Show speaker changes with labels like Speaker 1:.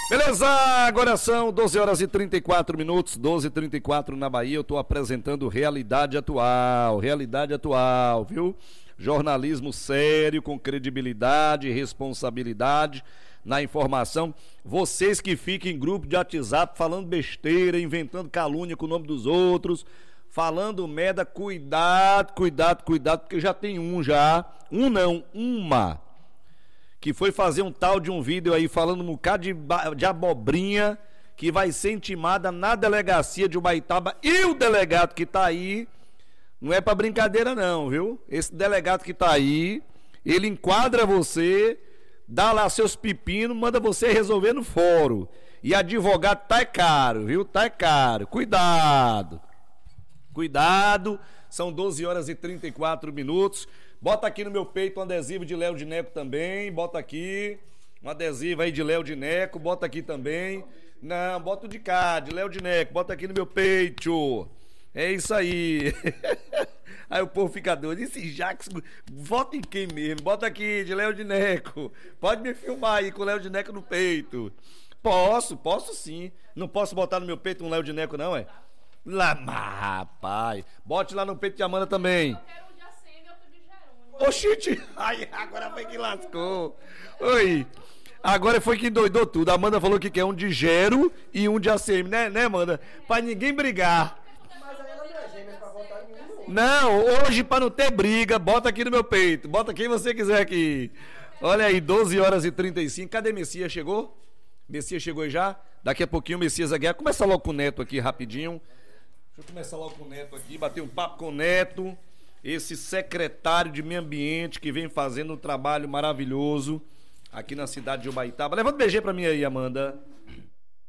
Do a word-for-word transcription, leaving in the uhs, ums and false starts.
Speaker 1: Beleza, agora são doze horas e trinta e quatro minutos, doze e trinta e quatro na Bahia. Eu tô apresentando Realidade Atual, Realidade Atual, viu? Jornalismo sério, com credibilidade e responsabilidade na informação. Vocês que ficam em grupo de WhatsApp falando besteira, inventando calúnia com o nome dos outros, falando merda, cuidado, cuidado, cuidado, porque já tem um já, um não, uma, que foi fazer um tal de um vídeo aí falando um bocado de, de abobrinha, que vai ser intimada na delegacia de Ubaitaba, e o delegado que tá aí, não é pra brincadeira não, viu? Esse delegado que tá aí, ele enquadra você, dá lá seus pepinos, manda você resolver no fórum. E advogado tá caro, viu? Tá caro. Cuidado. Cuidado. São doze horas e trinta e quatro minutos. Bota aqui no meu peito um adesivo de Léo de Neco também. Bota aqui. Um adesivo aí de Léo de Neco. Bota aqui também. Não, bota o de cá, de Léo de Neco. Bota aqui no meu peito. É isso aí. Aí o povo fica doido. Esse Jacques, vota em quem mesmo? Bota aqui, de Léo de Neco. Pode me filmar aí com o Léo de Neco no peito. Posso, posso sim. Não posso botar no meu peito um Léo de Neco não, é? Lá, rapaz. Bote lá no peito de Amanda também. Eu quero um de Aceme e outro de Jerônimo. Oxite. Ai, agora foi que lascou. Oi. Agora foi que endoidou tudo. A Amanda falou que quer um de Gero e um de A C M, né, né, Amanda? Pra ninguém brigar. Não, hoje para não ter briga, bota aqui no meu peito, bota quem você quiser aqui. Olha aí, doze horas e trinta e cinco, cadê Messias? Chegou? Messias chegou aí já? Daqui a pouquinho o Messias Aguiar. Começa logo com o Neto aqui, rapidinho. Deixa eu começar logo com o Neto aqui, bater um papo com o Neto, esse secretário de Meio Ambiente que vem fazendo um trabalho maravilhoso aqui na cidade de Ubaitaba. Levanta um beijinho pra mim aí, Amanda.